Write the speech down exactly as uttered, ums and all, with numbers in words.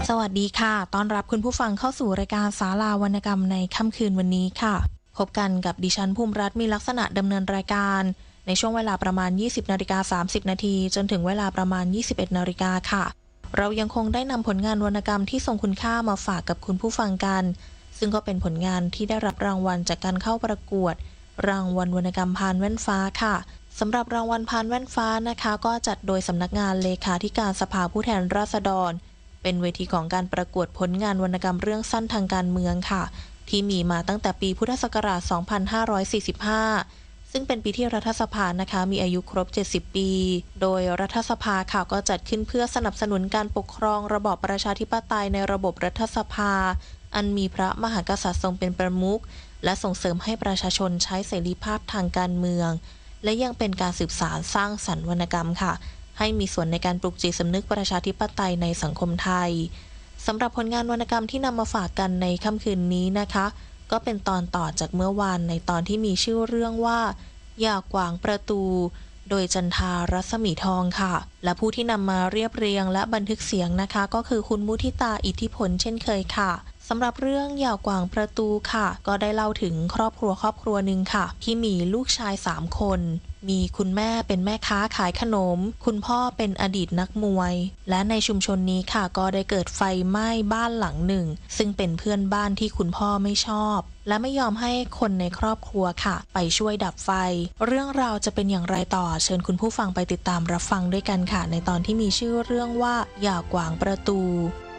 สวัสดีค่ะต้อนรับคุณผู้ฟังเข้าสู่รายการศาลาวรรณกรรมในค่ำคืนวันนี้ค่ะพบกันกับดิฉันภูมิรัตน์มีลักษณะดำเนินรายการในช่วงเวลาประมาณ ยี่สิบนาฬิกาสามสิบนาทีจนถึงเวลาประมาณ ยี่สิบเอ็ดนาฬิกาค่ะเรายังคงได้นำผลงานวรรณกรรมที่ทรงคุณค่ามาฝากกับคุณผู้ฟังกันซึ่งก็เป็นผลงานที่ได้รับรางวัลจากการเข้าประกวดรางวัลวรรณกรรมพานแว่นฟ้าค่ะสำหรับรางวัลพานแว่นฟ้านะคะก็จัดโดยสำนักงานเลขาธิการสภาผู้แทนราษฎรเป็นเวทีของการประกวดผลงานวรรณกรรมเรื่องสั้นทางการเมืองค่ะที่มีมาตั้งแต่ปีพุทธศักราช สองพันห้าร้อยสี่สิบห้า ซึ่งเป็นปีที่รัฐสภานะคะมีอายุครบ เจ็ดสิบ ปี โดยรัฐสภาค่ะก็จัดขึ้นเพื่อสนับสนุนการปกครองระบอบประชาธิปไตยในระบบรัฐสภาอันมีพระมหากษัตริย์ทรงเป็นประมุขและส่งเสริมให้ประชาชนใช้เสรีภาพทางการเมืองและยังเป็นการสืบสานสร้างสรรค์วรรณกรรมค่ะให้มีส่วนในการปลุกจิตสำนึกประชาธิปไตยในสังคมไทยสำหรับผลงานวรรณกรรมที่นำมาฝากกันในค่ำคืนนี้นะคะก็เป็นตอนต่อจากเมื่อวานในตอนที่มีชื่อเรื่องว่าอย่ากวางประตูโดยจันทารัศมีทองค่ะและผู้ที่นำมาเรียบเรียงและบันทึกเสียงนะคะก็คือคุณมุทิตาอิทธิพลเช่นเคยค่ะสำหรับเรื่องอย่ากวางประตูค่ะก็ได้เล่าถึงครอบครัวครอบครัวหนึ่งค่ะที่มีลูกชายสามคนมีคุณแม่เป็นแม่ค้าขายขนมคุณพ่อเป็นอดีตนักมวยและในชุมชนนี้ค่ะก็ได้เกิดไฟไหม้บ้านหลังหนึ่งซึ่งเป็นเพื่อนบ้านที่คุณพ่อไม่ชอบและไม่ยอมให้คนในครอบครัวค่ะไปช่วยดับไฟเรื่องราวจะเป็นอย่างไรต่อเชิญคุณผู้ฟังไปติดตามรับฟังด้วยกันค่ะในตอนที่มีชื่อเรื่องว่าอย่ากวางประตู